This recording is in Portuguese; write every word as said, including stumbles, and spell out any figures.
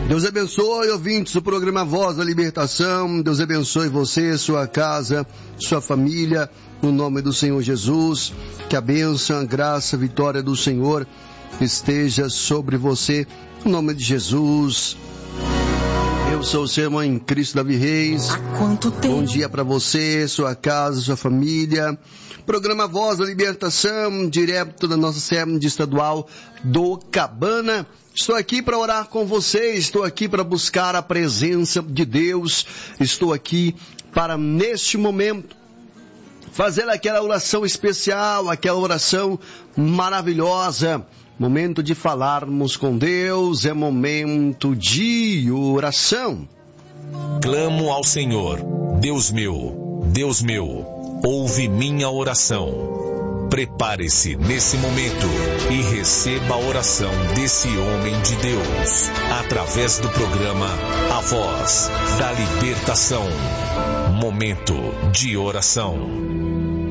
Deus abençoe, ouvintes do programa Voz da Libertação. Deus abençoe você, sua casa, sua família, no nome do Senhor Jesus. Que a bênção, a graça, a vitória do Senhor esteja sobre você, no nome de Jesus. Eu sou o seu irmão em Cristo, Davi Reis. Há quanto tempo? Bom dia para você, sua casa, sua família. Programa Voz da Libertação, direto da nossa sede estadual do Cabana. Estou aqui para orar com você, estou aqui para buscar a presença de Deus, estou aqui para, neste momento, fazer aquela oração especial, aquela oração maravilhosa. Momento de falarmos com Deus, é momento de oração. Clamo ao Senhor, Deus meu, Deus meu, ouve minha oração. Prepare-se nesse momento e receba a oração desse homem de Deus, através do programa A Voz da Libertação. Momento de oração.